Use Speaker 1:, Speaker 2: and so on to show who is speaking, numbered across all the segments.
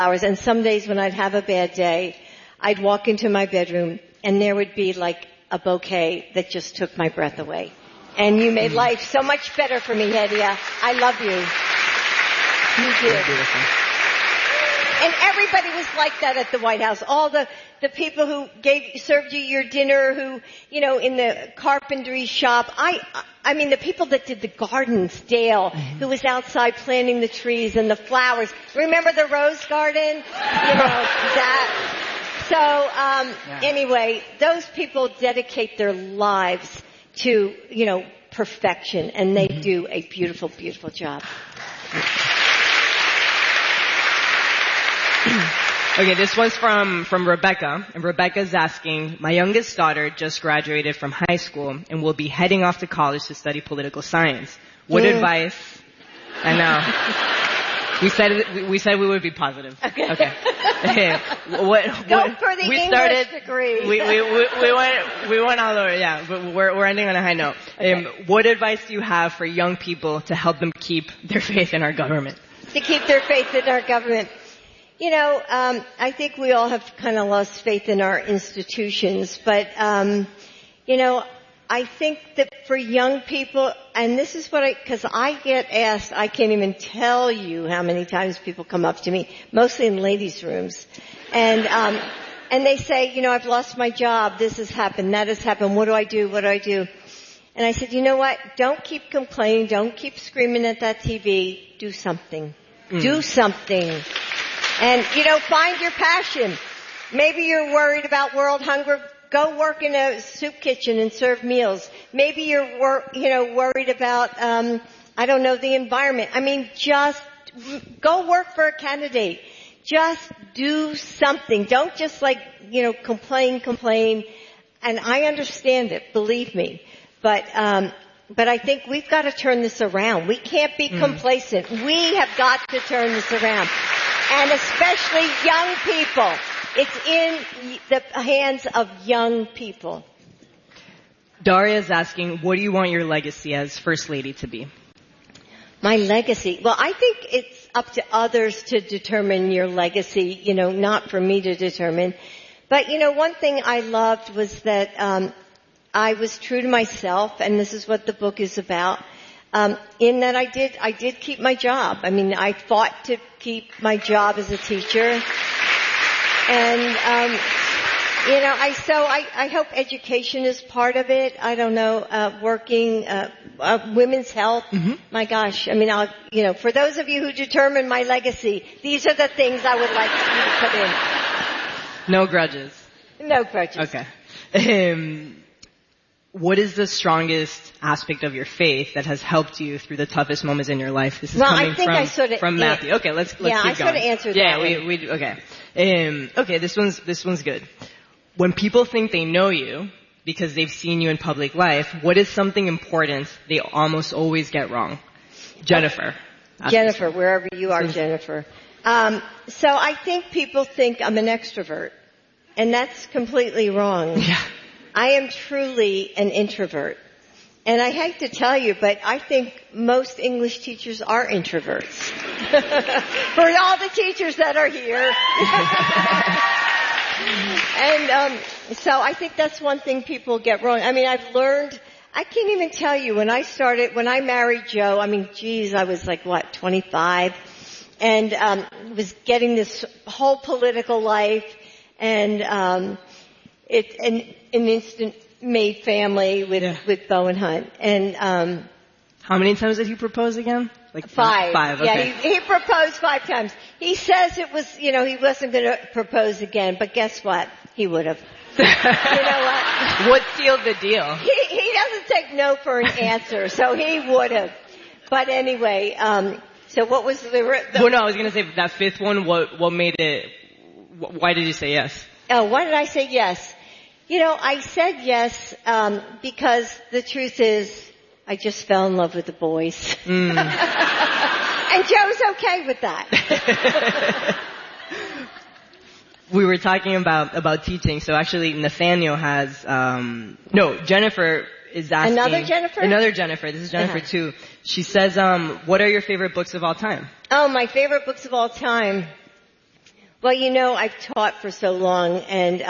Speaker 1: flowers. And some days when I'd have a bad day, I'd walk into my bedroom and there would be like a bouquet that just took my breath away. And you made life so much better for me, Hedia. I love you. You did. And everybody was like that at the White House. All the people who served you your dinner, who, in the carpentry shop. I mean, the people that did the gardens, Dale, who was outside planting the trees and the flowers. Remember the rose garden? That. So, anyway, those people dedicate their lives to, perfection, and they do a beautiful, beautiful job.
Speaker 2: Okay, this one's from Rebecca, and Rebecca's asking, my youngest daughter just graduated from high school and will be heading off to college to study political science. What advice? I know. We said we would be positive. Okay.
Speaker 1: Go for the English degree.
Speaker 2: We went all over, yeah, but we're ending on a high note.
Speaker 1: Okay.
Speaker 2: What advice do you have for young people to help them keep their faith in our government?
Speaker 1: To keep their faith in our government. I think we all have kind of lost faith in our institutions, but, I think that for young people, and this is because I get asked, I can't even tell you how many times people come up to me, mostly in ladies' rooms, and they say, I've lost my job, this has happened, that has happened, what do I do? And I said, you know what? Don't keep complaining, don't keep screaming at that TV, do something. Do something. And, find your passion. Maybe you're worried about world hunger. Go work in a soup kitchen and serve meals. Maybe you're, worried about, the environment. I mean, just go work for a candidate. Just do something. Don't just complain. And I understand it, believe me. But I think we've got to turn this around. We can't be complacent. We have got to turn this around. And especially young people. It's in the hands of young people.
Speaker 2: Daria's asking, what do you want your legacy as First Lady to be?
Speaker 1: My legacy? Well, I think it's up to others to determine your legacy, not for me to determine. But, one thing I loved was that I was true to myself, and this is what the book is about. In that I did keep my job. I mean, I fought to keep my job as a teacher. And, I hope education is part of it. I don't know, working, women's health. My gosh. I mean, for those of you who determine my legacy, these are the things I would like you to put in.
Speaker 2: No grudges.
Speaker 1: No grudges.
Speaker 2: Okay. What is the strongest aspect of your faith that has helped you through the toughest moments in your life? This is coming from Matthew. Okay, let's keep going.
Speaker 1: Yeah, I sort of answered that.
Speaker 2: Yeah, okay. Okay, this one's good. When people think they know you because they've seen you in public life, what is something important they almost always get wrong? Jennifer.
Speaker 1: Jennifer, wherever you are, Jennifer. So I think people think I'm an extrovert, and that's completely wrong.
Speaker 2: Yeah.
Speaker 1: I am truly an introvert. And I hate to tell you, but I think most English teachers are introverts. For all the teachers that are here. And so I think that's one thing people get wrong. I mean, I've learned, I can't even tell you, when I married Joe, I was 25, and was getting this whole political life, and it's an instant made family with Bo and Hunt. And
Speaker 2: how many times did he propose again?
Speaker 1: 5.
Speaker 2: 5, okay.
Speaker 1: Yeah, he proposed 5 times. He says it was, he wasn't going to propose again, but guess what? He would have. You know what?
Speaker 2: What sealed the deal?
Speaker 1: He doesn't take no for an answer, so he would have. But anyway, so what was the
Speaker 2: Well, no, I was going to say that 5th one, what made it, why did you say yes?
Speaker 1: Oh, why did I say yes? I said yes, because the truth is, I just fell in love with the boys. And Joe's okay with that.
Speaker 2: We were talking about teaching, so actually Nathaniel has, Jennifer is asking.
Speaker 1: Another Jennifer?
Speaker 2: Another Jennifer. This is Jennifer too. She says, what are your favorite books of all time?
Speaker 1: Oh, my favorite books of all time. Well, I've taught for so long, and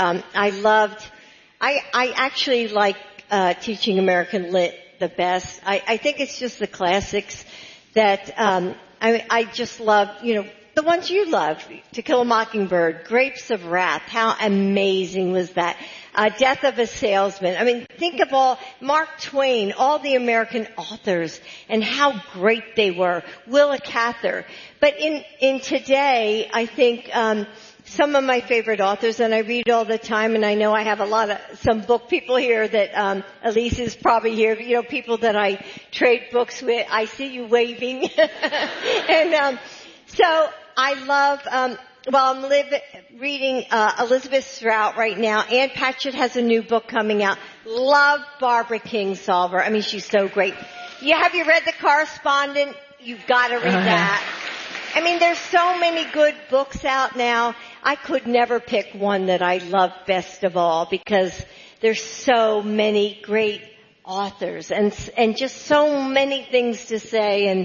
Speaker 1: I actually like teaching American Lit the best. I think it's just the classics that I just love, the ones you love. To Kill a Mockingbird, Grapes of Wrath, how amazing was that? Death of a Salesman. I mean, think of all, Mark Twain, all the American authors, and how great they were. Willa Cather. But in today, I think, some of my favorite authors, and I read all the time, and I know I have some book people here that, Elise is probably here, people that I trade books with. I see you waving. And, so I love, I'm reading, Elizabeth Strout right now. Ann Patchett has a new book coming out. Love Barbara Kingsolver. I mean, she's so great. Have you read The Correspondent? You've got to read that. I mean, there's so many good books out now. I could never pick one that I love best of all because there's so many great authors and just so many things to say. And,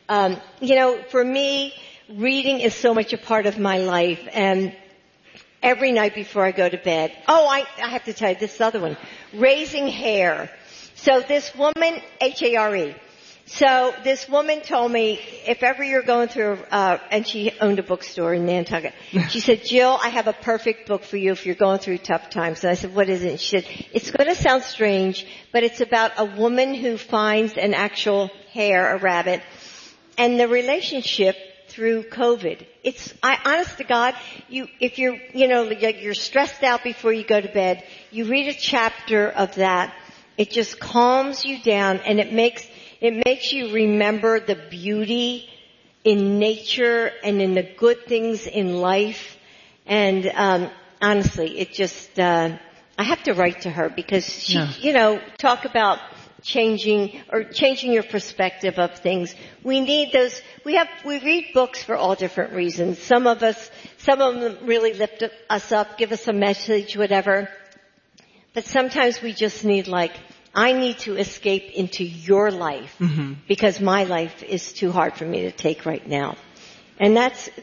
Speaker 1: for me, reading is so much a part of my life. And every night before I go to bed, I have to tell you this other one, Raising Hare. So this woman, Hare. So this woman told me, if ever you're going through, and she owned a bookstore in Nantucket, she said, Jill, I have a perfect book for you if you're going through tough times. And I said, what is it? And she said, it's going to sound strange, but it's about a woman who finds an actual hare, a rabbit, and the relationship through COVID. Honest to God, if you're stressed out before you go to bed, you read a chapter of that, it just calms you down and it makes you remember the beauty in nature and in the good things in life. And honestly, it just I have to write to her because she, talk about changing your perspective of things. We need those. We read books for all different reasons. Some of them really lift us up, give us a message, whatever. But sometimes we just need I need to escape into your life because my life is too hard for me to take right now. And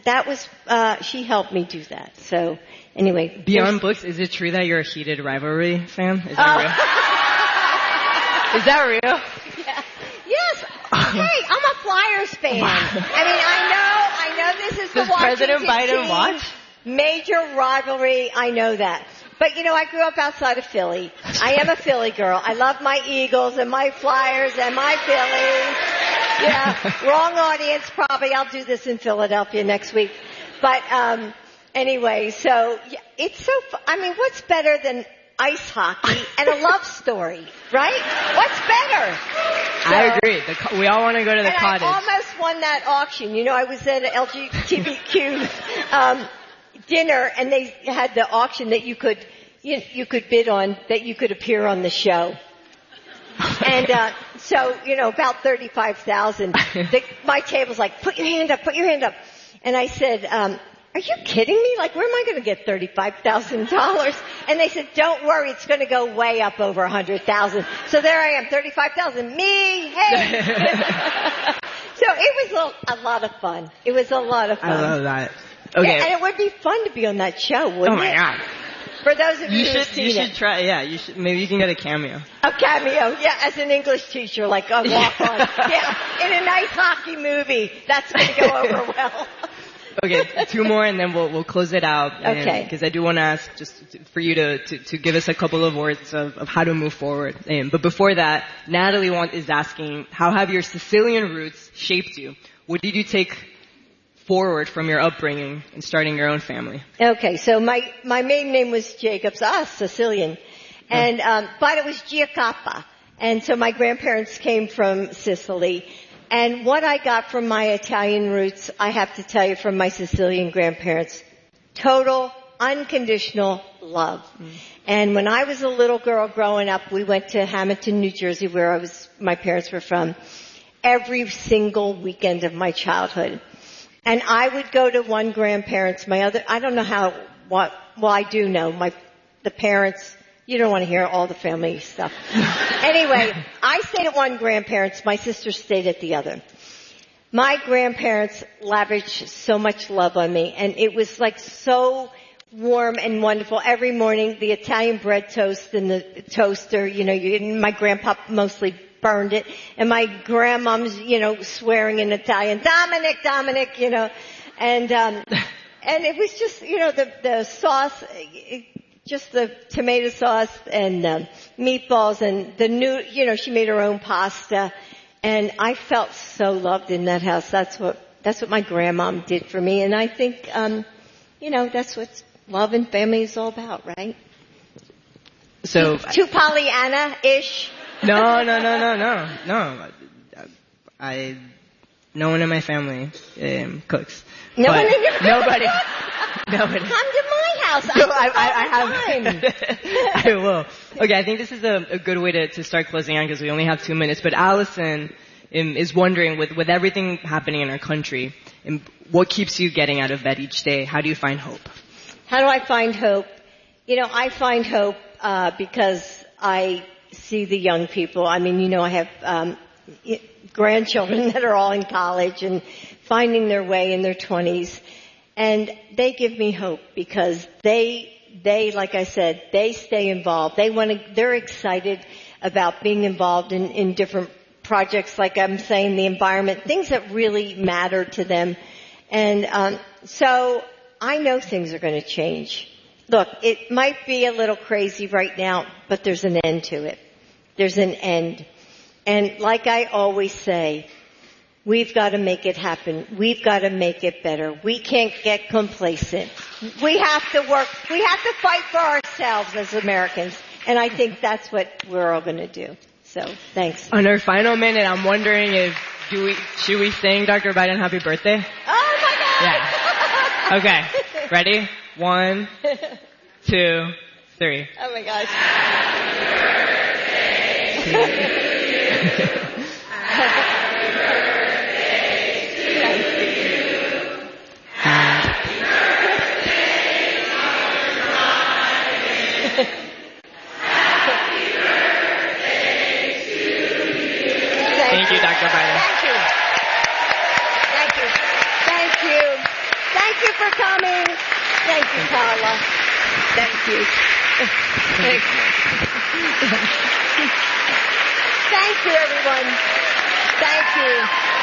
Speaker 1: she helped me do that. So anyway.
Speaker 2: Beyond books, is it true that you're a heated rivalry fan? Is that real? Is that real?
Speaker 1: Yeah. Yes. Hey, I'm a Flyers fan. I mean, I know this is the Washington
Speaker 2: President Biden
Speaker 1: team.
Speaker 2: watch?
Speaker 1: Major rivalry. I know that. But I grew up outside of Philly. I am a Philly girl. I love my Eagles and my Flyers and my Phillies. Yeah, wrong audience probably. I'll do this in Philadelphia next week. But anyway, so it's so what's better than ice hockey and a love story, right? What's better? So,
Speaker 2: I agree. We all want to go to the cottage.
Speaker 1: I almost won that auction. I was at an LGBTQ dinner, and they had the auction that you could bid on, that you could appear on the show. And so about 35,000. My table's like, put your hand up. And I said, are you kidding me? Where am I going to get $35,000? And they said, don't worry, it's going to go way up over 100,000. So there I am, 35,000. Me, hey. So it was a lot of fun. It was a lot of fun.
Speaker 2: I love that. Okay.
Speaker 1: Yeah, and it would be fun to be on that show, wouldn't it?
Speaker 2: Oh my God.
Speaker 1: For those of you who've seen
Speaker 2: it. You should try, you should, maybe you can get a cameo.
Speaker 1: A cameo, yeah, as an English teacher, a walk on. Yeah, in a nice hockey movie. That's going to go over well.
Speaker 2: Okay, two more and then we'll close it out.
Speaker 1: Okay.
Speaker 2: Because I do want to ask just for you to give us a couple of words of how to move forward. But before that, Natalie is asking, how have your Sicilian roots shaped you? What did you take forward from your upbringing and starting your own family?
Speaker 1: Okay, so my maiden name was Jacobs, Sicilian. And, but it was Giacoppa. And so my grandparents came from Sicily. And what I got from my Italian roots, I have to tell you, from my Sicilian grandparents, total, unconditional love. And when I was a little girl growing up, we went to Hamilton, New Jersey, where my parents were from, every single weekend of my childhood. And I would go to one grandparent's, I don't know I do know, the parents, you don't want to hear all the family stuff. Anyway, I stayed at one grandparent's, my sister stayed at the other. My grandparents lavished so much love on me, and it was like so warm and wonderful. Every morning, the Italian bread toast in the toaster, my grandpa mostly burned it, and my grandmom's, swearing in Italian, Dominic, and it was just, the sauce, just the tomato sauce and meatballs and she made her own pasta. And I felt so loved in that house. That's what my grandmom did for me. And I think, that's what love and family is all about, right?
Speaker 2: So.
Speaker 1: Too Pollyanna-ish?
Speaker 2: No. No one in my family cooks.
Speaker 1: No one in your family?
Speaker 2: Nobody.
Speaker 1: Come to my house.
Speaker 2: No, I have. I will. Okay, I think this is a good way to start closing on because we only have 2 minutes. But Allison is wondering, with everything happening in our country, what keeps you getting out of bed each day? How do you find hope?
Speaker 1: How do I find hope? I find hope because I see the young people. I mean, I have grandchildren that are all in college and finding their way in their 20s. And they give me hope because they, like I said, they stay involved. They're excited about being involved in different projects, like I'm saying, the environment, things that really matter to them. And, so I know things are going to change. Look, it might be a little crazy right now, but there's an end to it. There's an end. And like I always say, we've got to make it happen. We've got to make it better. We can't get complacent. We have to work. We have to fight for ourselves as Americans. And I think that's what we're all going to do. So, thanks.
Speaker 2: On our final minute, I'm wondering should we sing Dr. Biden happy birthday?
Speaker 1: Oh my God!
Speaker 2: Yeah. Okay. Ready? 1, 2, 3.
Speaker 1: Oh my gosh.
Speaker 2: Happy birthday. Thank you, Dr. Biden.
Speaker 1: Thank you for coming. Thank you, Paula. Thank you. Thank you, everyone. Thank you.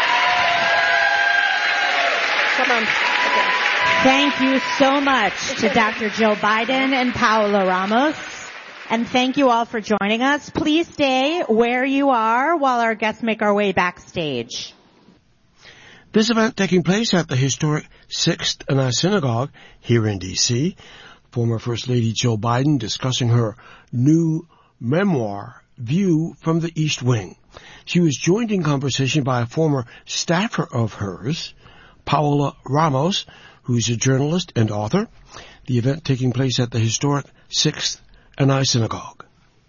Speaker 1: Come on. Okay.
Speaker 3: Thank you so much to Dr. Jill Biden and Paola Ramos. And thank you all for joining us. Please stay where you are while our guests make our way backstage.
Speaker 4: This event taking place at the historic 6th and I Synagogue here in D.C. Former First Lady Jill Biden discussing her new memoir, View from the East Wing. She was joined in conversation by a former staffer of hers, Paola Ramos, who's a journalist and author. The event taking place at the historic 6th and I Synagogue.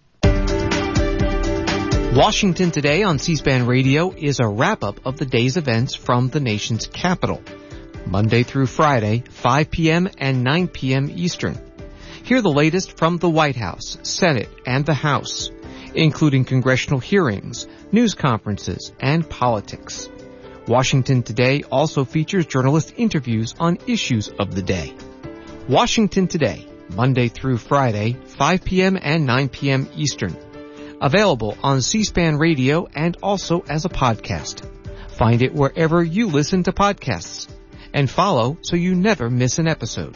Speaker 5: Washington Today on C-SPAN Radio is a wrap-up of the day's events from the nation's capital. Monday through Friday, 5 p.m. and 9 p.m. Eastern. Hear the latest from the White House, Senate, and the House, including congressional hearings, news conferences, and politics. Washington Today also features journalist interviews on issues of the day. Washington Today, Monday through Friday, 5 p.m. and 9 p.m. Eastern. Available on C-SPAN Radio and also as a podcast. Find it wherever you listen to podcasts. And follow so you never miss an episode.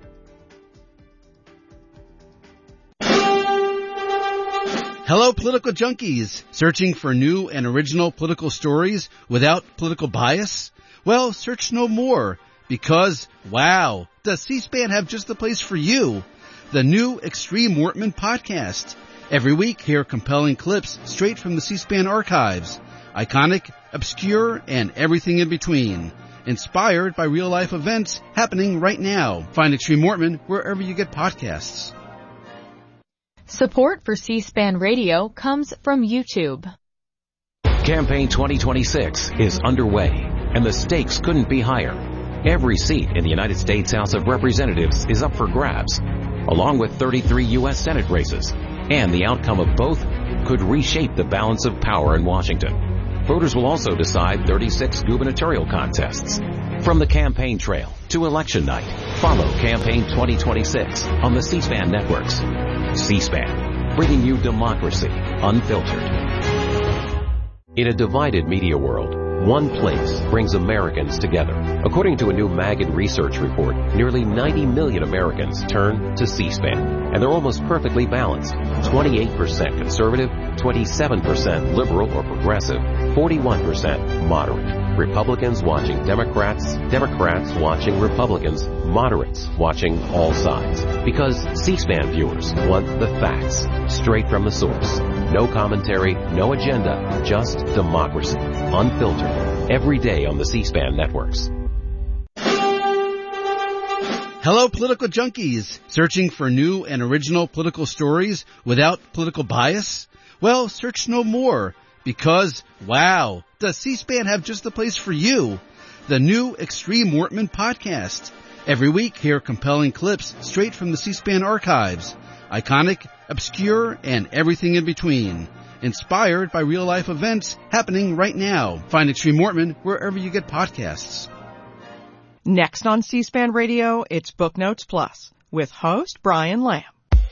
Speaker 6: Hello, political junkies. Searching for new and original political stories without political bias? Well, search no more. Because, wow, does C-SPAN have just the place for you? The new Extreme Wortman podcast. Every week, hear compelling clips straight from the C-SPAN archives. Iconic, obscure, and everything in between. Inspired by real-life events happening right now. Find Extreme Wortman wherever you get podcasts.
Speaker 7: Support for C-SPAN Radio comes from YouTube.
Speaker 8: Campaign 2026 is underway, and the stakes couldn't be higher. Every seat in the United States House of Representatives is up for grabs, along with 33 U.S. Senate races, and the outcome of both could reshape the balance of power in Washington. Voters will also decide 36 gubernatorial contests. From the campaign trail to election night, follow Campaign 2026 on the C-SPAN networks. C-SPAN, bringing you democracy unfiltered. In a divided media world, one place brings Americans together. According to a new Maggid research report, nearly 90 million Americans turn to C-SPAN, and they're almost perfectly balanced. 28% conservative, 27% liberal or progressive, 41% moderate. Republicans watching Democrats, Democrats watching Republicans, moderates watching all sides. Because C-SPAN viewers want the facts, straight from the source. No commentary, no agenda, just democracy. Unfiltered. Every day on the C-SPAN networks.
Speaker 6: Hello, political junkies. Searching for new and original political stories without political bias? Well, search no more. Because, wow, does C-SPAN have just the place for you? The new Extreme Wortman podcast. Every week, hear compelling clips straight from the C-SPAN archives. Iconic, obscure, and everything in between. Inspired by real-life events happening right now. Find Extreme Wortman wherever you get podcasts.
Speaker 9: Next on C-SPAN Radio, it's Book Notes Plus with host Brian Lamb.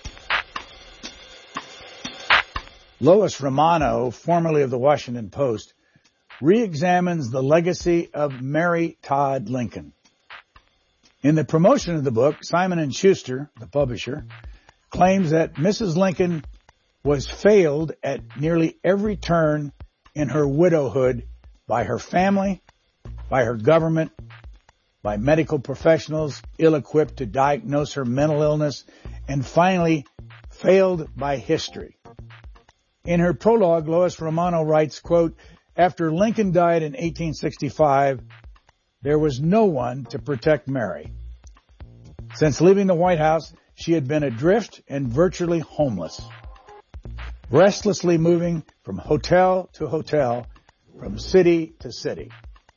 Speaker 10: Lois Romano, formerly of the Washington Post, re-examines the legacy of Mary Todd Lincoln. In the promotion of the book, Simon & Schuster, the publisher, claims that Mrs. Lincoln was failed at nearly every turn in her widowhood by her family, by her government, by medical professionals ill-equipped to diagnose her mental illness, and finally failed by history. In her prologue, Lois Romano writes, quote, "After Lincoln died in 1865, there was no one to protect Mary. Since leaving the White House, she had been adrift and virtually homeless, restlessly moving from hotel to hotel, from city to city."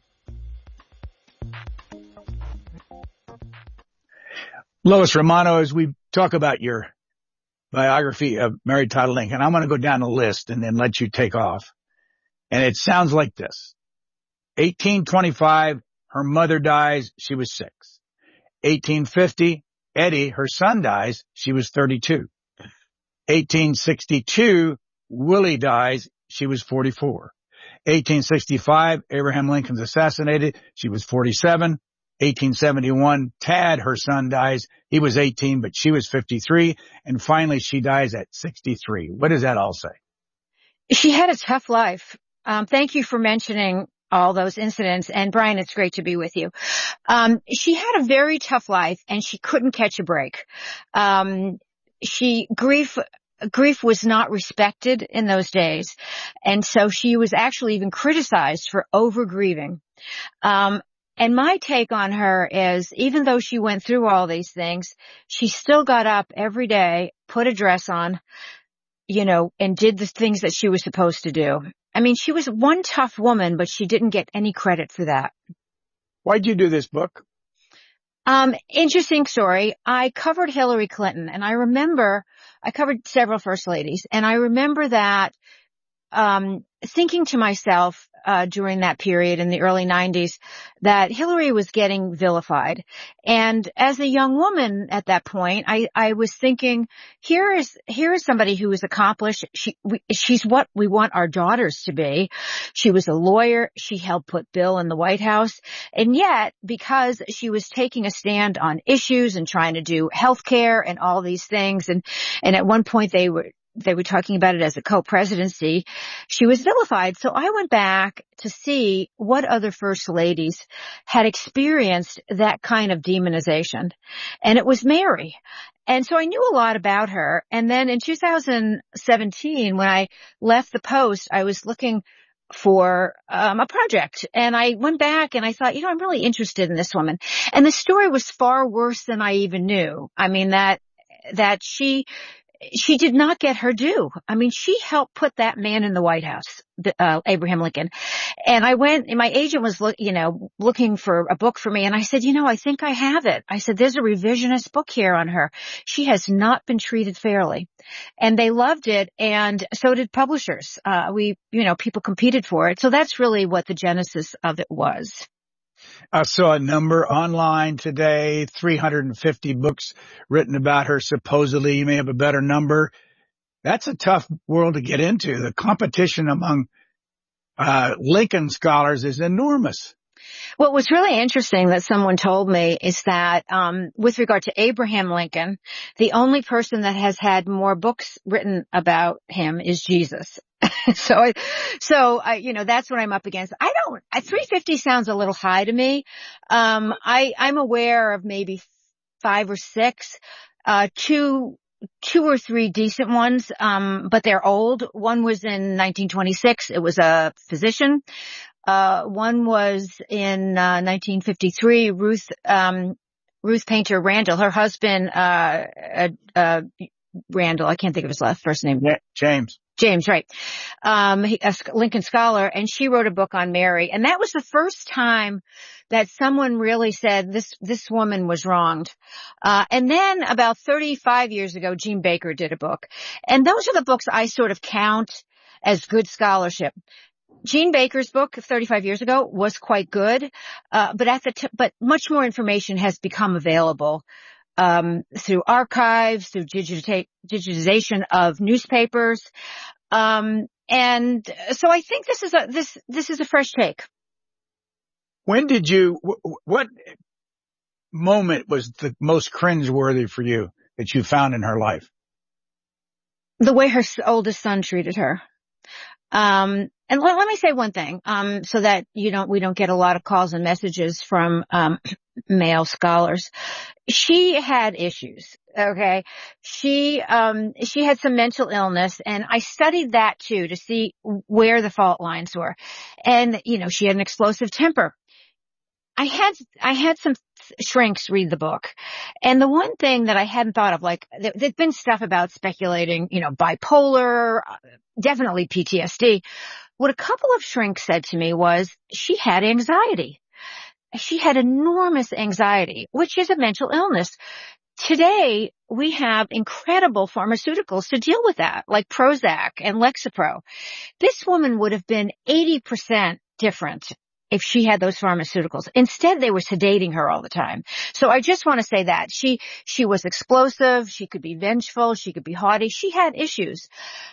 Speaker 10: Lois Romano, as we talk about your biography of Mary Todd Lincoln, I'm going to go down the list and then let you take off. And it sounds like this. 1825, her mother dies, she was 6. 1850, Eddie, her son, dies, she was 32. 1862, Willie dies, she was 44. 1865, Abraham Lincoln's assassinated, she was 47. 1871, Tad, her son, dies. He was 18, but she was 53. And finally, she dies at 63. What does that all say?
Speaker 11: She had a tough life. Thank you for mentioning all those incidents. And Brian, it's great to be with you. She had a very tough life and she couldn't catch a break. Grief was not respected in those days. And so she was actually even criticized for over grieving. And my take on her is, even though she went through all these things, she still got up every day, put a dress on, and did the things that she was supposed to do. I mean, she was one tough woman, but she didn't get any credit for that.
Speaker 10: Why'd you do this book?
Speaker 11: Interesting story. I covered Hillary Clinton, and I covered several first ladies, and I remember that thinking to myself during that period in the early 90s that Hillary was getting vilified. And as a young woman at that point, I was thinking, here is somebody who is accomplished. She's what we want our daughters to be. She was a lawyer. She helped put Bill in the White House. And yet, because she was taking a stand on issues and trying to do health care and all these things, and at one point they were talking about it as a co-presidency, she was vilified. So I went back to see what other first ladies had experienced that kind of demonization. And it was Mary. And so I knew a lot about her. And then in 2017, when I left the Post, I was looking for a project. And I went back and I thought, I'm really interested in this woman. And the story was far worse than I even knew. I mean, that she she did not get her due. I mean, she helped put that man in the White House, Abraham Lincoln. And I went, and my agent was, looking for a book for me. And I said, I think I have it. I said, there's a revisionist book here on her. She has not been treated fairly. And they loved it. And so did publishers. People competed for it. So that's really what the genesis of it was.
Speaker 10: I saw a number online today, 350 books written about her. Supposedly, you may have a better number. That's a tough world to get into. The competition among Lincoln scholars is enormous.
Speaker 11: What was really interesting that someone told me is that with regard to Abraham Lincoln, the only person that has had more books written about him is Jesus. So that's what I'm up against. 350 sounds a little high to me. I'm aware of maybe 5 or 6, two or three decent ones, but they're old. One was in 1926. It was a physician. One was in 1953. Ruth Painter Randall. Her husband, Randall. I can't think of his first name.
Speaker 10: Yeah, James,
Speaker 11: right. A Lincoln scholar, and she wrote a book on Mary. And that was the first time that someone really said this woman was wronged. And then about 35 years ago, Jean Baker did a book. And those are the books I sort of count as good scholarship. Jean Baker's book 35 years ago was quite good. But much more information has become available through archives, through digitization of newspapers. And so I think this is a fresh take.
Speaker 10: When did what moment was the most cringeworthy for you that you found in her life?
Speaker 11: The way her oldest son treated her. And let me say one thing, so that we don't get a lot of calls and messages from, male scholars. She had issues. Okay. She had some mental illness, and I studied that too to see where the fault lines were. And, she had an explosive temper. I had some shrinks read the book. And the one thing that I hadn't thought of, there'd been stuff about speculating, bipolar, definitely PTSD. What a couple of shrinks said to me was she had anxiety. She had enormous anxiety, which is a mental illness. Today, we have incredible pharmaceuticals to deal with that, like Prozac and Lexapro. This woman would have been 80% different if she had those pharmaceuticals. Instead, they were sedating her all the time. So I just want to say that she was explosive. She could be vengeful. She could be haughty. She had issues.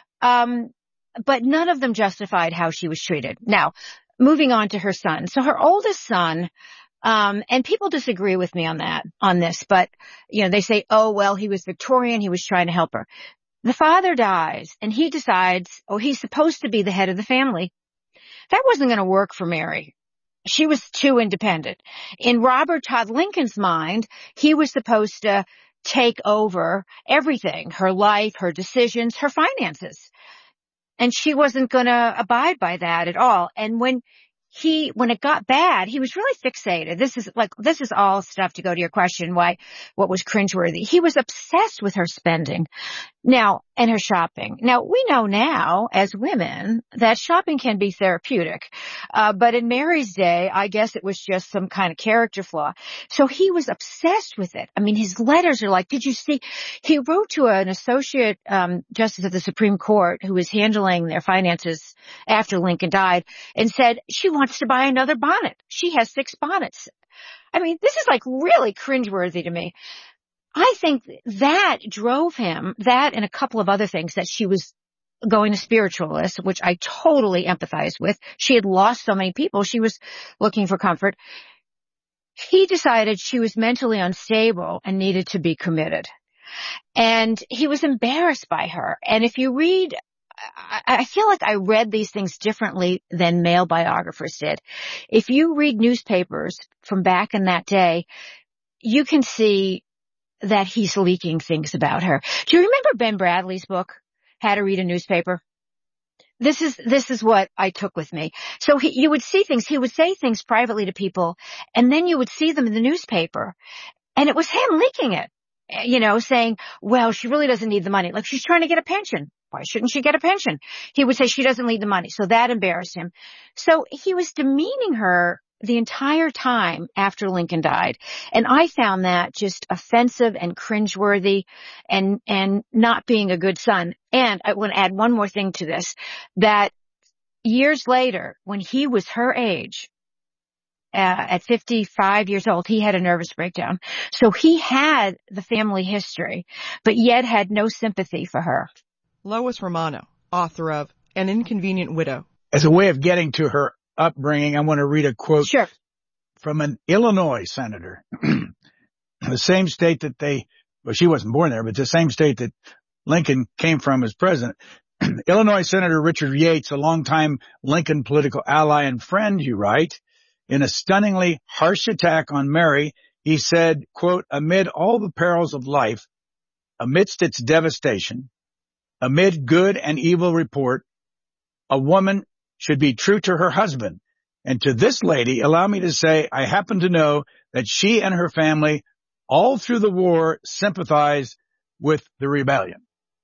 Speaker 11: But none of them justified how she was treated. Now, moving on to her son. So her oldest son, and people disagree with me on this, but, they say, oh, well, he was Victorian. He was trying to help her. The father dies, and he decides, he's supposed to be the head of the family. That wasn't going to work for Mary. She was too independent. In Robert Todd Lincoln's mind, he was supposed to take over everything, her life, her decisions, her finances. And she wasn't going to abide by that at all. And when it got bad, he was really fixated. This is all stuff to go to your question, what was cringeworthy. He was obsessed with her spending. Now, and her shopping. Now, we know now, as women, that shopping can be therapeutic. But in Mary's day, I guess it was just some kind of character flaw. So he was obsessed with it. I mean, his letters are did you see? He wrote to an associate, justice of the Supreme Court who was handling their finances after Lincoln died and said, she wants to buy another bonnet. She has 6 bonnets. I mean, this is really cringeworthy to me. I think that drove him, that and a couple of other things, that she was going to spiritualists, which I totally empathize with. She had lost so many people. She was looking for comfort. He decided she was mentally unstable and needed to be committed. And he was embarrassed by her. And if you read, I feel like I read these things differently than male biographers did. If you read newspapers from back in that day, you can see that he's leaking things about her. Do you remember Ben Bradley's book, How to Read a Newspaper? This is what I took with me. So you would see things, he would say things privately to people, and then you would see them in the newspaper, and it was him leaking it. saying, well, she really doesn't need the money. Like, she's trying to get a pension. Why shouldn't she get a pension? He would say she doesn't need the money. So that embarrassed him. So he was demeaning her the entire time after Lincoln died. And I found that just offensive and cringeworthy and not being a good son. And I want to add one more thing to this, that years later, when he was her age, at 55 years old, he had a nervous breakdown. So he had the family history, but yet had no sympathy for her.
Speaker 9: Lois Romano, author of An Inconvenient Widow.
Speaker 10: As a way of getting to her upbringing, I want to read a quote from an Illinois senator, the same state that she wasn't born there, but the same state that Lincoln came from as president. Illinois Senator Richard Yates, a longtime Lincoln political ally and friend, you write, in a stunningly harsh attack on Mary, he said, quote, amid all the perils of life, amidst its devastation, amid good and evil report, a woman should be true to her husband. And to this lady, allow me to say, I happen to know that she and her family all through the war sympathized with the rebellion.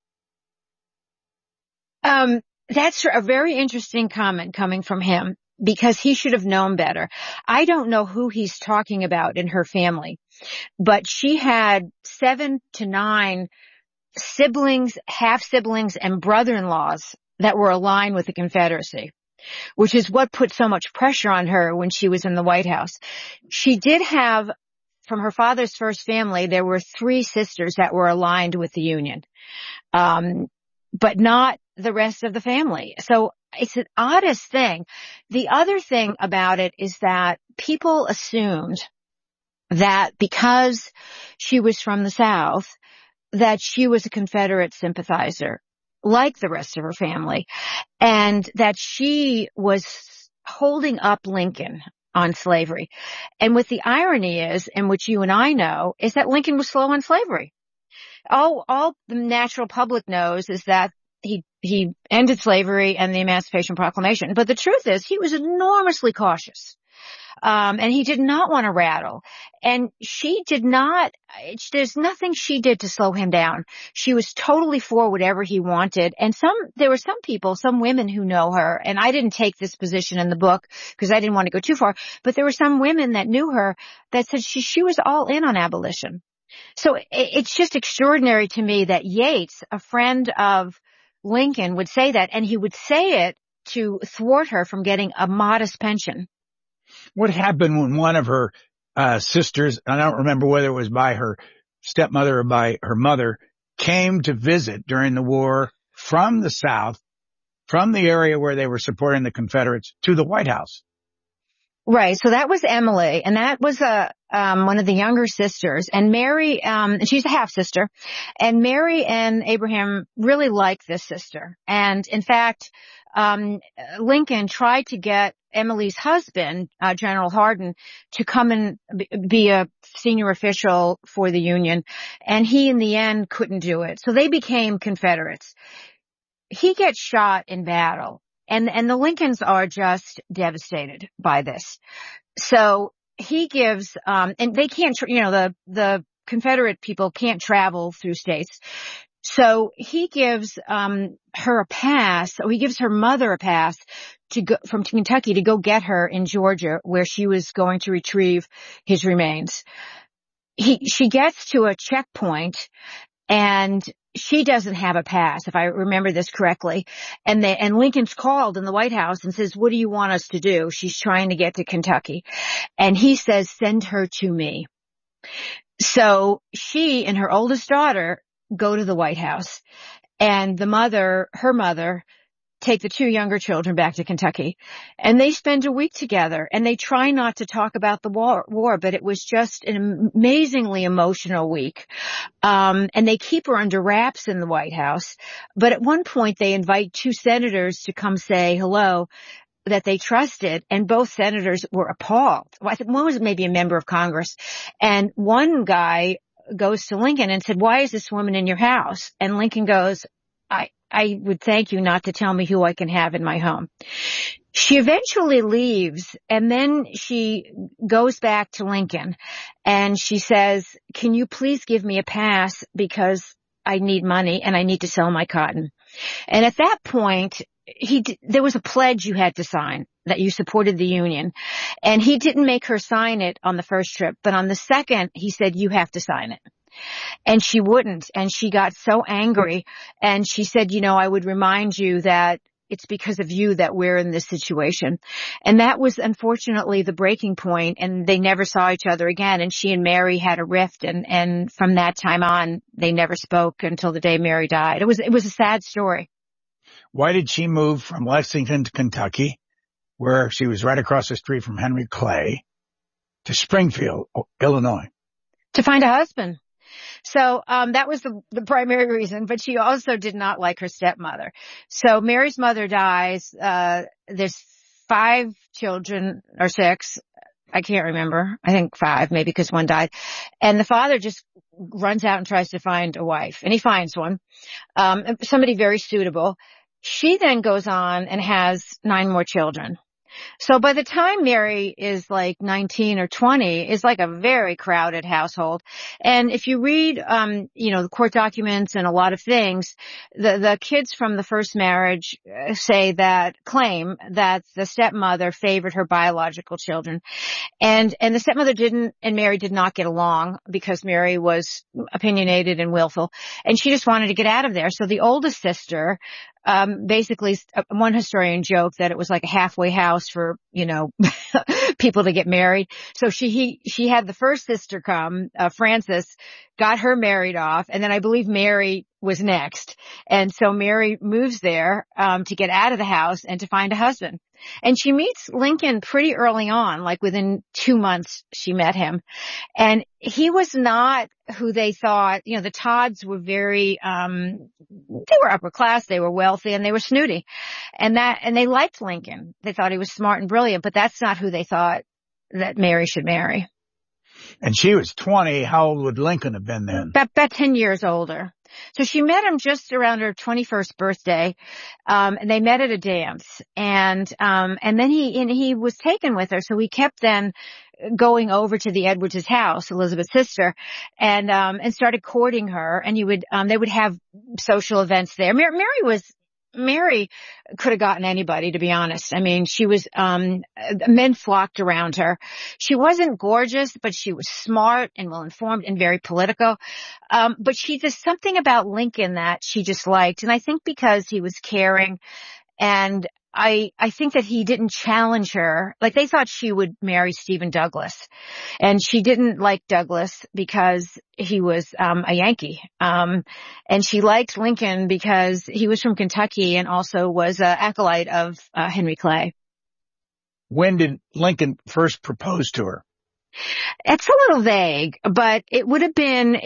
Speaker 11: That's a very interesting comment coming from him, because he should have known better. I don't know who he's talking about in her family, but she had 7 to 9 siblings, half-siblings, and brother-in-laws that were aligned with the Confederacy, which is what put so much pressure on her when she was in the White House. She did have, from her father's first family, there were 3 sisters that were aligned with the Union, but not the rest of the family. So it's an oddest thing. The other thing about it is that people assumed that because she was from the South, that she was a Confederate sympathizer, like the rest of her family, and that she was holding up Lincoln on slavery. And what the irony is, and which you and I know, is that Lincoln was slow on slavery. All the natural public knows is that he ended slavery and the Emancipation Proclamation. But the truth is, he was enormously cautious. And he did not want to rattle. And she did not, there's nothing she did to slow him down. She was totally for whatever he wanted. And there were some people, some women who know her, and I didn't take this position in the book because I didn't want to go too far, but there were some women that knew her that said she was all in on abolition. So it's just extraordinary to me that Yates, a friend of Lincoln, would say that, and he would say it to thwart her from getting a modest pension.
Speaker 10: What happened when one of her sisters, I don't remember whether it was by her stepmother or by her mother, came to visit during the war from the South, from the area where they were supporting the Confederates, to the White House?
Speaker 11: Right. So that was Emily, and that was one of the younger sisters. And Mary, she's a half sister, and Mary and Abraham really liked this sister. And in fact, Lincoln tried to get Emily's husband, General Hardin, to come and be a senior official for the Union, and he in the end couldn't do it. So they became Confederates. He gets shot in battle. And the Lincolns are just devastated by this. So he gives, and they can't, the Confederate people can't travel through states. So he gives, her a pass, or he gives her mother a pass to go from Kentucky to go get her in Georgia, where she was going to retrieve his remains. She gets to a checkpoint, and she doesn't have a pass, if I remember this correctly. And Lincoln's called in the White House and says, what do you want us to do? She's trying to get to Kentucky. And he says, send her to me. So she and her oldest daughter go to the White House, and her mother, take the 2 younger children back to Kentucky, and they spend a week together, and they try not to talk about the war, but it was just an amazingly emotional week. And they keep her under wraps in the White House, but at one point they invite 2 senators to come say hello that they trusted, and both senators were appalled. Well, I think one was maybe a member of Congress, and one guy goes to Lincoln and said, why is this woman in your house? And Lincoln goes, I would thank you not to tell me who I can have in my home. She eventually leaves, and then she goes back to Lincoln, and she says, can you please give me a pass because I need money and I need to sell my cotton. And at that point, there was a pledge you had to sign that you supported the union. And he didn't make her sign it on the first trip, but on the second, he said, you have to sign it. And she wouldn't. And she got so angry. And she said, I would remind you that it's because of you that we're in this situation. And that was unfortunately the breaking point, and they never saw each other again. And she and Mary had a rift, and from that time on, they never spoke until the day Mary died. It was a sad story.
Speaker 10: Why did she move from Lexington to Kentucky, where she was right across the street from Henry Clay, to Springfield, Illinois?
Speaker 11: To find a husband. So that was the primary reason, but she also did not like her stepmother. So Mary's mother dies. There's 5 children, or 6. I can't remember. I think 5, maybe, because one died. And the father just runs out and tries to find a wife, and he finds one, somebody very suitable. She then goes on and has 9 more children. So by the time Mary is like 19 or 20, it's like a very crowded household. And if you read, the court documents and a lot of things, the kids from the first marriage claim that the stepmother favored her biological children. And the stepmother and Mary did not get along because Mary was opinionated and willful, and she just wanted to get out of there. So the oldest sister, basically, one historian joked that it was like a halfway house for, people to get married. So she had the first sister come, Frances, got her married off, and then I believe Mary was next. And so Mary moves there, to get out of the house and to find a husband. And she meets Lincoln pretty early on, like within 2 months she met him. And he was not who they thought. The Todds were very, they were upper class, they were wealthy, and they were snooty. And they liked Lincoln. They thought he was smart and brilliant, but that's not who they thought that Mary should marry.
Speaker 10: And she was 20. How old would Lincoln have been then?
Speaker 11: About 10 years older. So she met him just around her 21st birthday, and they met at a dance. And then he was taken with her. So he kept then going over to the Edwards' house, Elizabeth's sister, and started courting her. And they would have social events there. Mary could have gotten anybody, to be honest. I mean, she was, men flocked around her. She wasn't gorgeous, but she was smart and well-informed and very political. But there's something about Lincoln that she just liked. And I think because he was caring, and I think that he didn't challenge her. Like, they thought she would marry Stephen Douglas, and she didn't like Douglas because he was a Yankee. And she liked Lincoln because he was from Kentucky and also was an acolyte of Henry Clay.
Speaker 10: When did Lincoln first propose to her?
Speaker 11: It's a little vague, but it would have been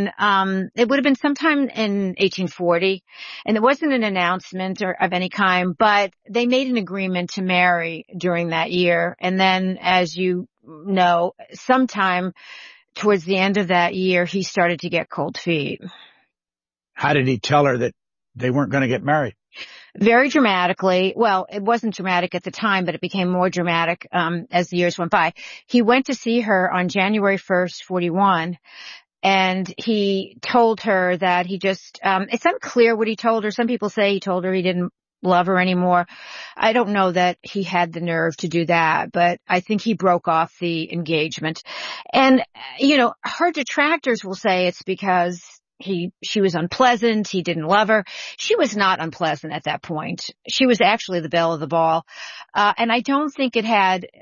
Speaker 11: sometime in 1840, and it wasn't an announcement of any kind, but they made an agreement to marry during that year. And then, as you know, sometime towards the end of that year, he started to get cold feet.
Speaker 10: How did he tell her that they weren't going to get married?
Speaker 11: Very dramatically. Well, it wasn't dramatic at the time, but it became more dramatic as the years went by. He went to see her on January 1st, 41, and he told her that he just, it's unclear what he told her. Some people say he told her he didn't love her anymore. I don't know that he had the nerve to do that, but I think he broke off the engagement. And, her detractors will say it's because she was unpleasant. He didn't love her. She was not unpleasant at that point. She was actually the belle of the ball. And I don't think it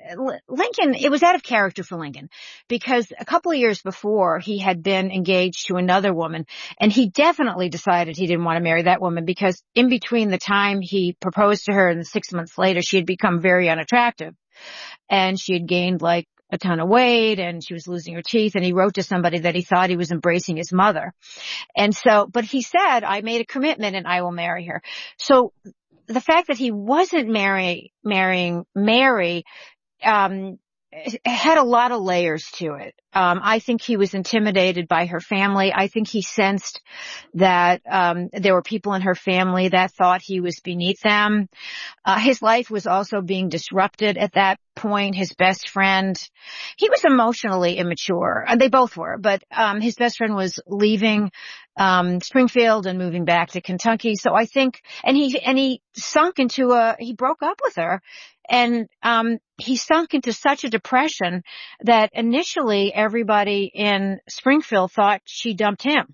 Speaker 11: was out of character for Lincoln, because a couple of years before he had been engaged to another woman, and he definitely decided he didn't want to marry that woman, because in between the time he proposed to her and 6 months later, she had become very unattractive, and she had gained like a ton of weight, and she was losing her teeth, and he wrote to somebody that he thought he was embracing his mother. And so, but he said, I made a commitment and I will marry her. So the fact that he wasn't marrying Mary, had a lot of layers to it. I think he was intimidated by her family. I think he sensed that there were people in her family that thought he was beneath them. His life was also being disrupted at that point. His best friend, he was emotionally immature. They both were, but his best friend was leaving Springfield and moving back to Kentucky. So I think, and he sunk into he broke up with her. And he sunk into such a depression that initially everybody in Springfield thought she dumped him.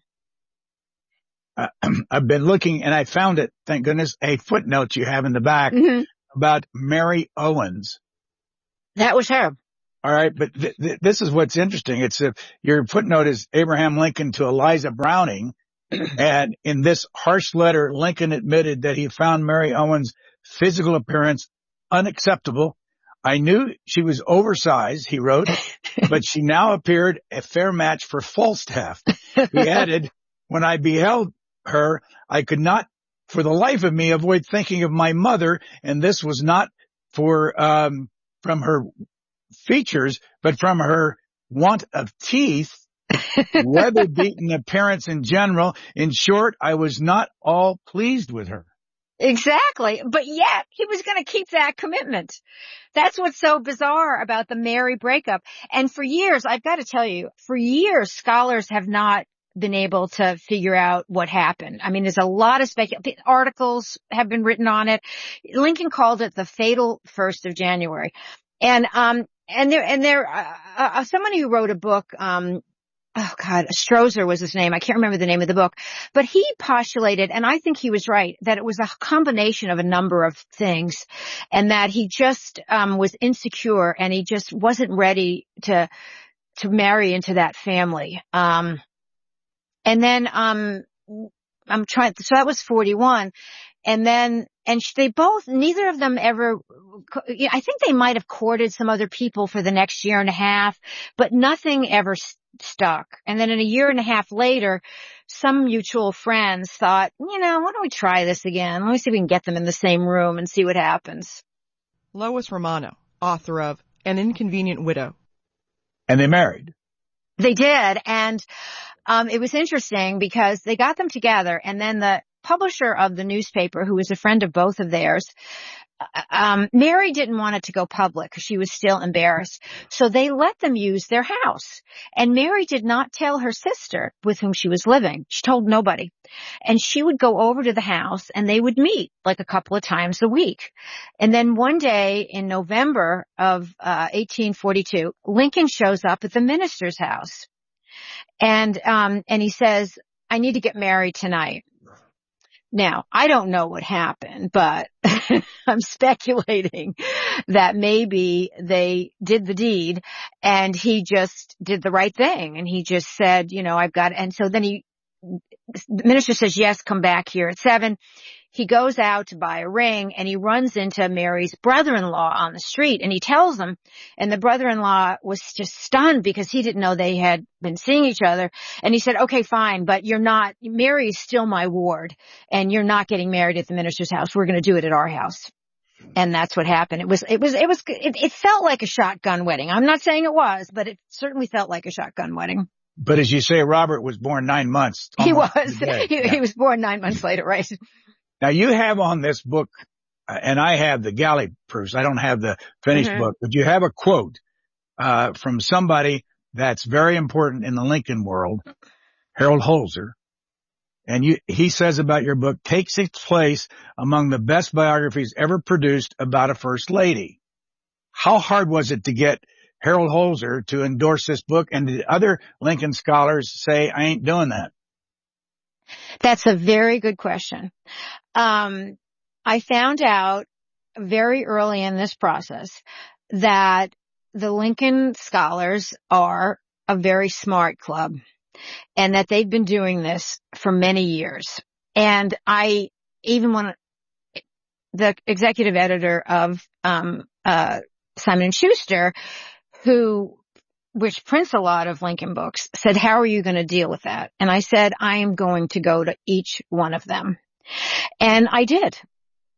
Speaker 10: I've been looking, and I found it, thank goodness, a footnote you have in the back about Mary Owens.
Speaker 11: That was her.
Speaker 10: All right, but this is what's interesting. It's your footnote is Abraham Lincoln to Eliza Browning, and in this harsh letter, Lincoln admitted that he found Mary Owens' physical appearance unacceptable. I knew she was oversized, he wrote, but she now appeared a fair match for Falstaff. He added, when I beheld her, I could not for the life of me avoid thinking of my mother, and this was not for from her features, but from her want of teeth, weather-beaten appearance in general. In short, I was not all pleased with her.
Speaker 11: Exactly. But yet he was going to keep that commitment. That's what's so bizarre about the Mary breakup. And for years, I've got to tell you, for years, scholars have not been able to figure out what happened. I mean, there's a lot of articles have been written on it. Lincoln called it the fatal 1st of January. And somebody who wrote a book, oh God, Strozer was his name. I can't remember the name of the book, but he postulated, and I think he was right, that it was a combination of a number of things, and that he just was insecure and he just wasn't ready to marry into that family. And then so that was 41, and then they both, neither of them ever, I think they might have courted some other people for the next year and a half, but nothing ever stuck. And then in a year and a half later, some mutual friends thought, why don't we try this again? Let me see if we can get them in the same room and see what happens.
Speaker 9: Lois Romano, author of An Inconvenient Widow.
Speaker 10: And they married.
Speaker 11: They did. And it was interesting because they got them together, and then the publisher of the newspaper, who was a friend of both of theirs, Mary didn't want it to go public because she was still embarrassed. So they let them use their house. And Mary did not tell her sister with whom she was living. She told nobody. And she would go over to the house and they would meet like a couple of times a week. And then one day in November of 1842, Lincoln shows up at the minister's house. And he says, I need to get married tonight. Now, I don't know what happened, but I'm speculating that maybe they did the deed and he just did the right thing. And he just said, I've got, and so then the minister says, yes, come back here at 7. He goes out to buy a ring and he runs into Mary's brother-in-law on the street and he tells him, and the brother-in-law was just stunned because he didn't know they had been seeing each other. And he said, okay, fine, but Mary's still my ward and you're not getting married at the minister's house. We're going to do it at our house. And that's what happened. It felt like a shotgun wedding. I'm not saying it was, but it certainly felt like a shotgun wedding.
Speaker 10: But as you say, Robert was born 9 months.
Speaker 11: He was. He was born 9 months later, right?
Speaker 10: Now you have on this book, and I have the galley proofs. I don't have the finished book, but you have a quote from somebody that's very important in the Lincoln world, Harold Holzer. And he says about your book, takes its place among the best biographies ever produced about a first lady. How hard was it to get Harold Holzer to endorse this book? And did other Lincoln scholars say, I ain't doing that?
Speaker 11: That's a very good question. I found out very early in this process that the Lincoln scholars are a very smart club and that they've been doing this for many years. And I even when the executive editor of Simon & Schuster, which prints a lot of Lincoln books, said, how are you going to deal with that? And I said, I am going to go to each one of them. And I did.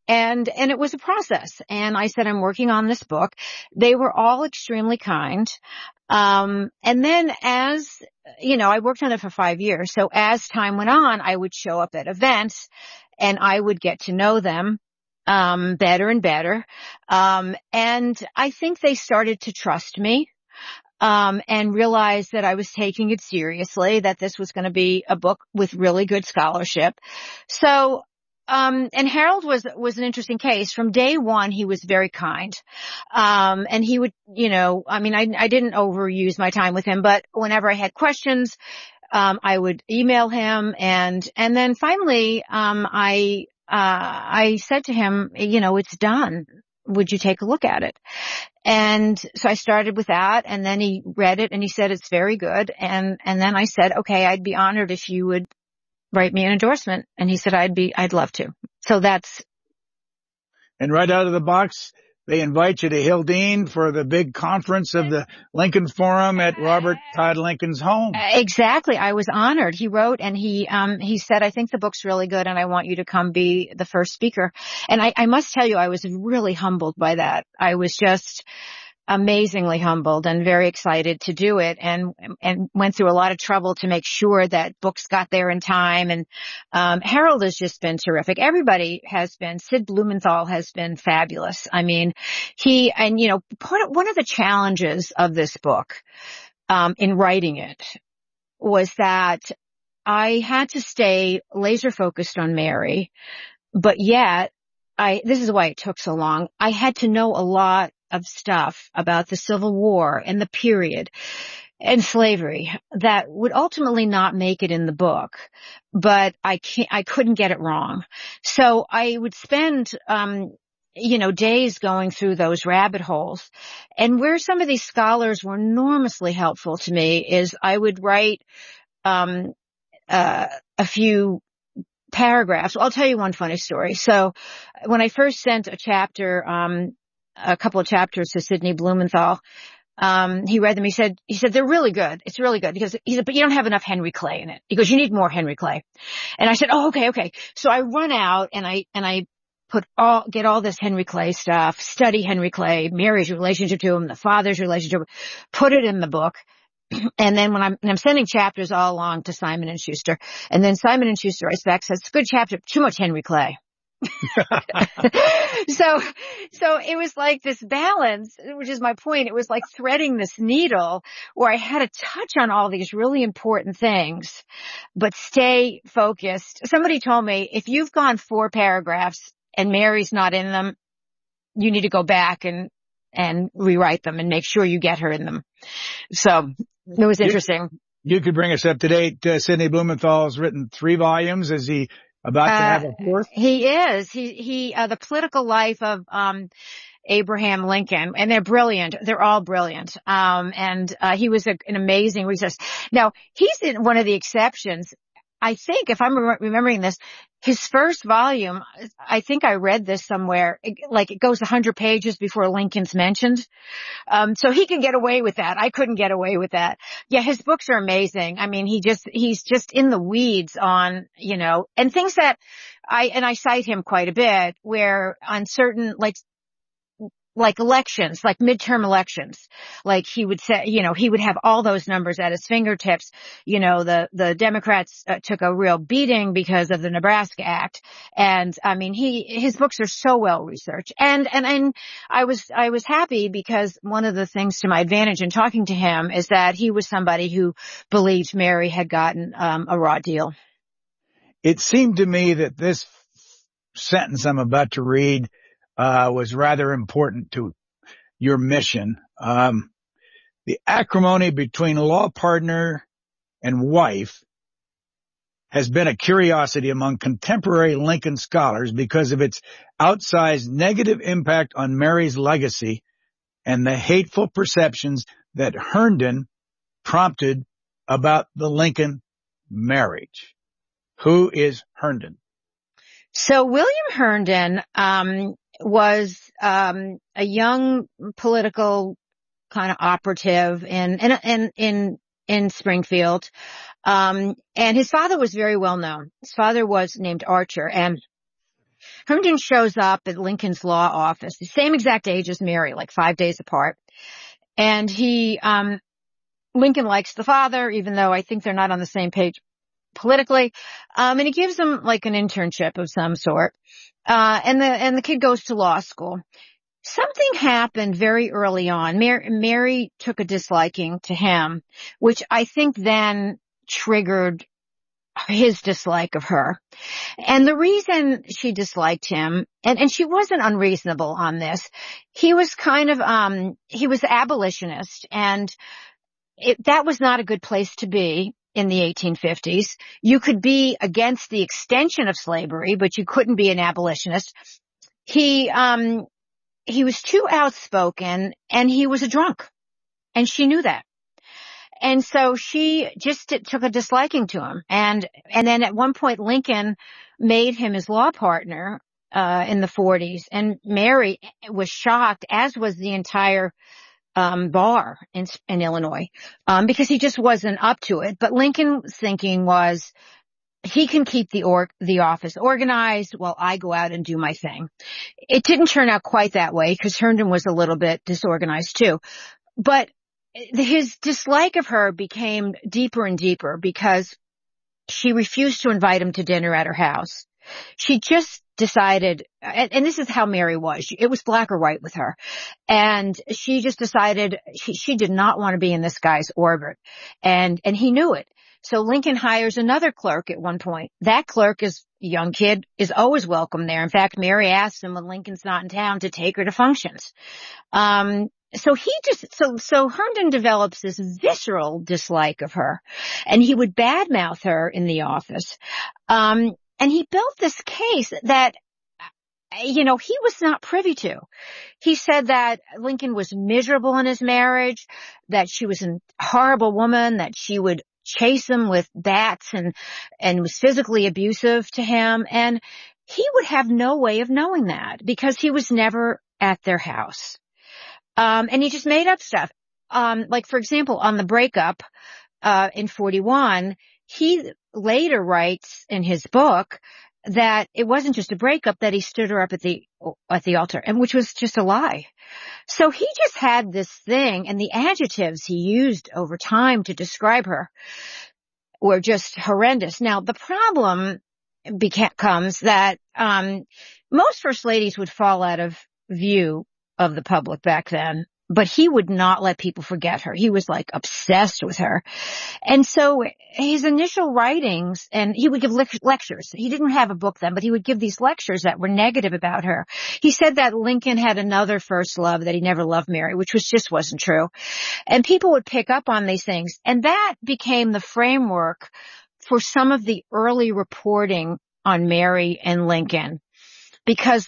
Speaker 11: And it was a process. And I said, I'm working on this book. They were all extremely kind. And then as, I worked on it for 5 years. So as time went on, I would show up at events and I would get to know them, better and better. And I think they started to trust me, and realize that I was taking it seriously, that this was going to be a book with really good scholarship. So, and Harold was an interesting case. From day one, he was very kind. And he would, I didn't overuse my time with him, but whenever I had questions, I would email him. And then finally, I said to him, it's done. Would you take a look at it? And so I started with that, and then he read it and he said, it's very good. And then I said, okay, I'd be honored if you would write me an endorsement. And he said, I'd love to. So that's.
Speaker 10: And right out of the box, they invite you to Hildene for the big conference of the Lincoln Forum at Robert Todd Lincoln's home.
Speaker 11: Exactly. I was honored. He wrote and he said, I think the book's really good and I want you to come be the first speaker. And I must tell you, I was really humbled by that. I was just amazingly humbled and very excited to do it, and went through a lot of trouble to make sure that books got there in time. And Harold has just been terrific. Everybody has been. Sid Blumenthal has been fabulous. I mean, one of the challenges of this book in writing it was that I had to stay laser focused on Mary, but yet this is why it took so long. I had to know a lot of stuff about the Civil War and the period and slavery that would ultimately not make it in the book, but I couldn't get it wrong. So I would spend, days going through those rabbit holes. And where some of these scholars were enormously helpful to me is I would write, a few paragraphs. I'll tell you one funny story. So when I first sent a couple of chapters to Sidney Blumenthal, he read them. He said, they're really good. It's really good. Because he said, but you don't have enough Henry Clay in it. He goes, you need more Henry Clay. And I said, oh, okay. So I run out and I get all this Henry Clay stuff, study Henry Clay, Mary's relationship to him, the father's relationship, put it in the book. And then when I'm sending chapters all along to Simon & Schuster, and then Simon & Schuster writes back, says, good chapter, too much Henry Clay. So it was like this balance, which is my point. It was like threading this needle where I had to touch on all these really important things, but stay focused. Somebody told me, if you've gone 4 paragraphs and Mary's not in them, you need to go back and rewrite them and make sure you get her in them. So it was interesting.
Speaker 10: You could bring us up to date. Sidney Blumenthal has written 3 volumes. Is he about to have a 4th?
Speaker 11: He is. The political life of, Abraham Lincoln, and they're brilliant. They're all brilliant. He was an amazing researcher. Now, he's in one of the exceptions. I think, if I'm remembering this, his first volume, I think I read this somewhere, it goes 100 pages before Lincoln's mentioned. So he can get away with that. I couldn't get away with that. Yeah, his books are amazing. I mean, he's just in the weeds on, and things that I cite him quite a bit, where on certain, like elections, like midterm elections, like he would say, he would have all those numbers at his fingertips. The Democrats took a real beating because of the Nebraska Act. And I mean, his books are so well researched. And I was happy because one of the things to my advantage in talking to him is that he was somebody who believed Mary had gotten a raw deal.
Speaker 10: It seemed to me that this sentence I'm about to read was rather important to your mission. The acrimony between law partner and wife has been a curiosity among contemporary Lincoln scholars because of its outsized negative impact on Mary's legacy and the hateful perceptions that Herndon prompted about the Lincoln marriage. Who is Herndon?
Speaker 11: So William Herndon was a young political kind of operative in Springfield. And his father was very well known. His father was named Archer, and Herndon shows up at Lincoln's law office, the same exact age as Mary, like 5 days apart. And Lincoln likes the father, even though I think they're not on the same page politically. And he gives him like an internship of some sort. And the kid goes to law school. Something happened very early on. Mary took a disliking to him, which I think then triggered his dislike of her. And the reason she disliked him, and she wasn't unreasonable on this, he was he was abolitionist, and that was not a good place to be in the 1850s. You could be against the extension of slavery, but you couldn't be an abolitionist. He was too outspoken, and he was a drunk, and she knew that. And so she just took a disliking to him. And then at one point Lincoln made him his law partner, in the 40s. And Mary was shocked, as was the entire, bar in Illinois, because he just wasn't up to it. But Lincoln's thinking was, he can keep the office organized while I go out and do my thing. It didn't turn out quite that way because Herndon was a little bit disorganized too. But his dislike of her became deeper and deeper because she refused to invite him to dinner at her house. She just decided, and this is how Mary was, it was black or white with her. And she just decided she did not want to be in this guy's orbit. And he knew it. So Lincoln hires another clerk at one point. That clerk is a young kid, is always welcome there. In fact, Mary asks him when Lincoln's not in town to take her to functions. So Herndon develops this visceral dislike of her, and he would badmouth her in the office. And he built this case that, he was not privy to. He said that Lincoln was miserable in his marriage, that she was a horrible woman, that she would chase him with bats and was physically abusive to him. And he would have no way of knowing that because he was never at their house. And he just made up stuff. Like, for example, on the breakup, in 41, he later writes in his book that it wasn't just a breakup, that he stood her up at the altar, and which was just a lie. So he just had this thing, and the adjectives he used over time to describe her were just horrendous. Now, the problem comes that, most first ladies would fall out of view of the public back then, but he would not let people forget her. He was like obsessed with her. And so his initial writings, and he would give lectures. He didn't have a book then, but he would give these lectures that were negative about her. He said that Lincoln had another first love, that he never loved Mary, which wasn't true. And people would pick up on these things. And that became the framework for some of the early reporting on Mary and Lincoln. Because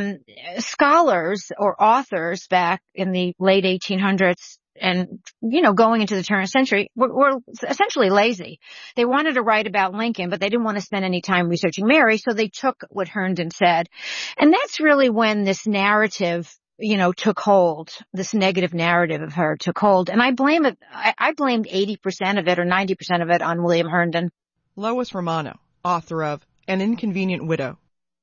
Speaker 11: scholars or authors back in the late 1800s and, going into the turn of the century were essentially lazy. They wanted to write about Lincoln, but they didn't want to spend any time researching Mary, so they took what Herndon said. And that's really when this narrative, took hold. This negative narrative of her took hold. And I blame it. I blamed 80% of it or 90% of it on William Herndon.
Speaker 9: Lois Romano, author of An Inconvenient Widow.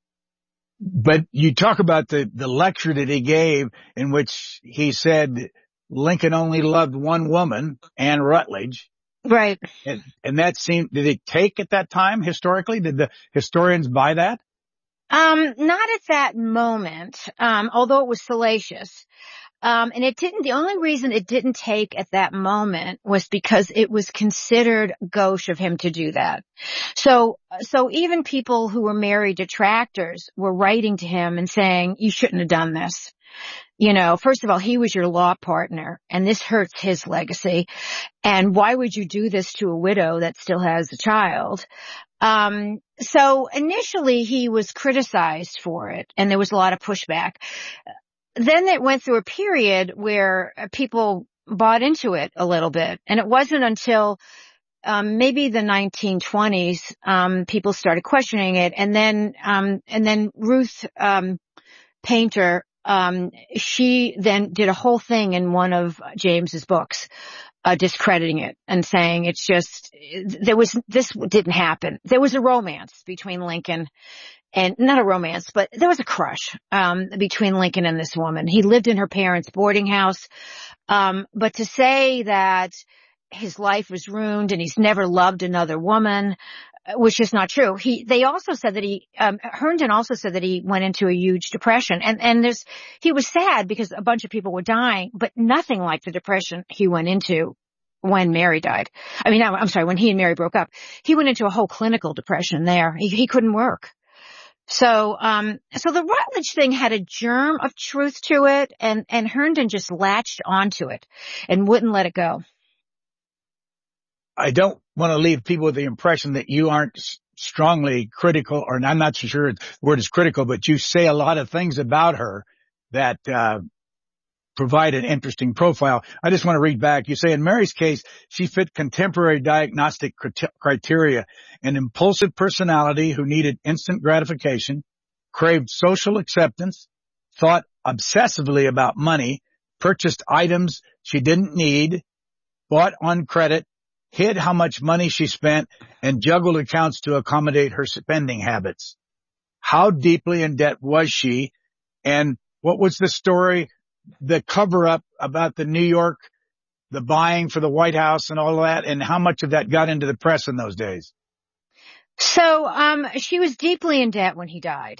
Speaker 10: But you talk about the lecture that he gave in which he said Lincoln only loved one woman, Anne Rutledge.
Speaker 11: Right.
Speaker 10: And that did it take at that time historically? Did the historians buy that?
Speaker 11: Not at that moment, although it was salacious. And the only reason it didn't take at that moment was because it was considered gauche of him to do that. So even people who were Mary detractors were writing to him and saying, you shouldn't have done this. First of all, he was your law partner, and this hurts his legacy. And why would you do this to a widow that still has a child? So initially he was criticized for it, and there was a lot of pushback. Then it went through a period where people bought into it a little bit. And it wasn't until maybe the 1920s people started questioning it. And then Ruth Painter, she then did a whole thing in one of James's books discrediting it and saying this didn't happen. There was a romance between Lincoln and not a romance, but there was a crush, between Lincoln and this woman. He lived in her parents' boarding house. But to say that his life was ruined and he's never loved another woman was just not true. They also said that Herndon also said that he went into a huge depression and he was sad because a bunch of people were dying, but nothing like the depression he went into when Mary died. I mean, I'm sorry, when he and Mary broke up. He went into a whole clinical depression there. He couldn't work. So the Rutledge thing had a germ of truth to it and Herndon just latched onto it and wouldn't let it go.
Speaker 10: I don't want to leave people with the impression that you aren't strongly critical, or I'm not so sure the word is critical, but you say a lot of things about her that provide an interesting profile. I just want to read back. You say, in Mary's case, she fit contemporary diagnostic criteria: an impulsive personality who needed instant gratification, craved social acceptance, thought obsessively about money, purchased items she didn't need, bought on credit, hid how much money she spent, and juggled accounts to accommodate her spending habits. How deeply in debt was she? And what was the story, the cover-up about the New York, the buying for the White House and all that, and how much of that got into the press in those days?
Speaker 11: So, she was deeply in debt when he died.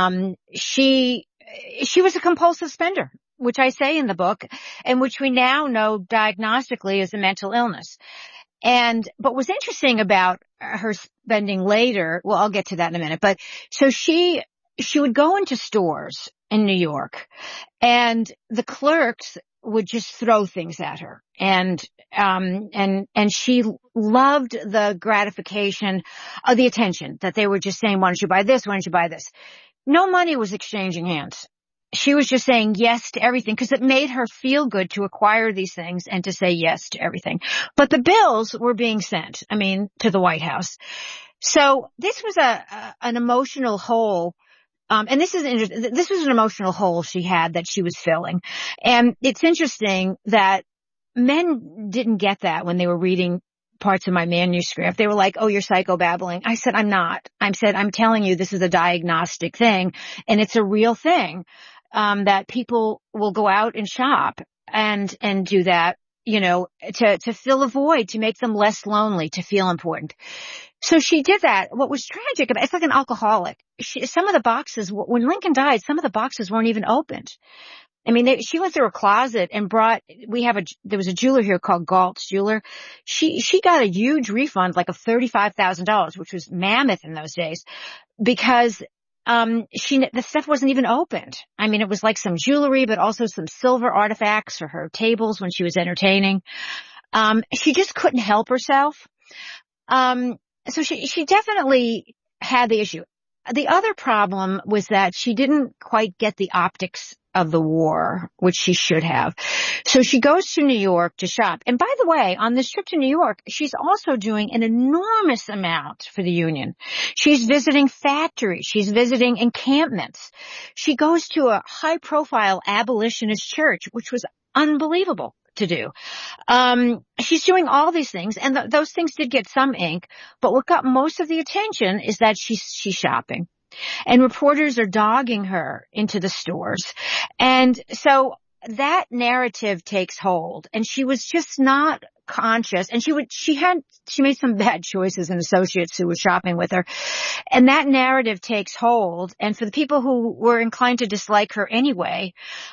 Speaker 11: She was a compulsive spender, which I say in the book, and which we now know diagnostically as a mental illness. But what's interesting about her spending later, well, I'll get to that in a minute, but so she would go into stores in New York and the clerks would just throw things at her. And she loved the gratification of the attention that they were just saying, why don't you buy this? Why don't you buy this? No money was exchanging hands. She was just saying yes to everything because it made her feel good to acquire these things and to say yes to everything. But the bills were being sent, to the White House. So this was an emotional hole. And this was an emotional hole she had that she was filling. And it's interesting that men didn't get that when they were reading parts of my manuscript. They were like, oh, you're psychobabbling. I said, I'm not. I'm telling you this is a diagnostic thing and it's a real thing. That people will go out and shop and do that, to fill a void, to make them less lonely, to feel important. So she did that. What was tragic about it's like an alcoholic. Some of the boxes, when Lincoln died, some of the boxes weren't even opened. She went through a closet and there was a jeweler here called Galt's Jeweler. She got a huge refund, like of $35,000, which was mammoth in those days, because the stuff wasn't even opened. It was like some jewelry, but also some silver artifacts for her tables when she was entertaining. She just couldn't help herself. So she definitely had the issue. The other problem was that she didn't quite get the optics of the war, which she should have. So she goes to New York to shop. And by the way, on this trip to New York, she's also doing an enormous amount for the Union. She's visiting factories. She's visiting encampments. She goes to a high-profile abolitionist church, which was unbelievable to do. She's doing all these things, and those things did get some ink, but what got most of the attention is that she's shopping. And reporters are dogging her into the stores. And so that narrative takes hold, and she was just not conscious, and she made some bad choices in associates who were shopping with her. And that narrative takes hold, and for the people who were inclined to dislike her anyway,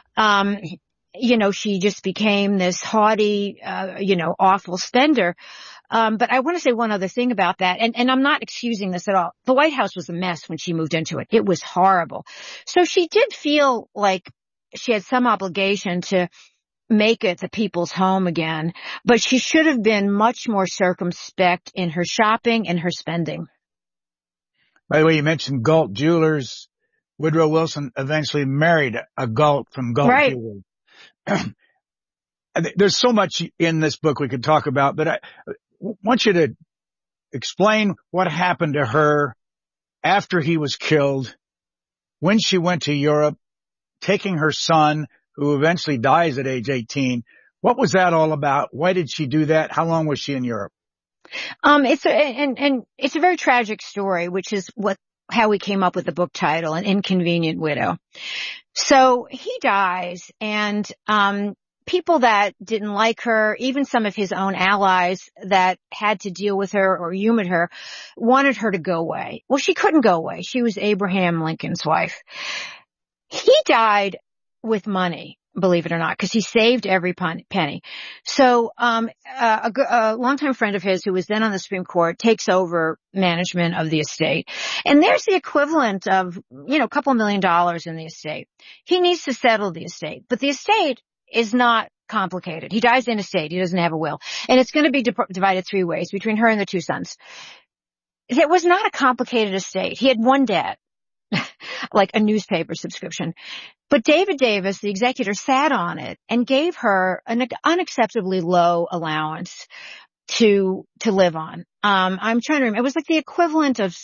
Speaker 11: she just became this haughty, awful spender. But I want to say one other thing about that, and I'm not excusing this at all. The White House was a mess when she moved into it. It was horrible. So she did feel like she had some obligation to make it the people's home again, but she should have been much more circumspect in her shopping and her spending.
Speaker 10: By the way, you mentioned Galt Jewelers. Woodrow Wilson eventually married a Galt from Galt Jewelers. There's so much in this book we could talk about, but I want you to explain what happened to her after he was killed, when she went to Europe, taking her son, who eventually dies at age 18, What was that all about? Why did she do that? How long was she in Europe?
Speaker 11: It's a very tragic story, which is how we came up with the book title, An Inconvenient Widow. So he dies, and people that didn't like her, even some of his own allies that had to deal with her or humor her, wanted her to go away. Well, she couldn't go away. She was Abraham Lincoln's wife. He died with money, believe it or not, because he saved every penny. So a longtime friend of his who was then on the Supreme Court takes over management of the estate. And there's the equivalent of, a couple $1 million in the estate. He needs to settle the estate, but the estate is not complicated. He dies in estate. He doesn't have a will. And it's going to be divided 3 ways between her and the 2 sons. It was not a complicated estate. He had one debt, like a newspaper subscription. But David Davis, the executor, sat on it and gave her an unacceptably low allowance to live on. I'm trying to remember. It was like the equivalent of